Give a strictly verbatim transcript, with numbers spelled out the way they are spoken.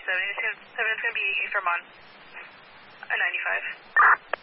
seven is going to be from on a ninety-five.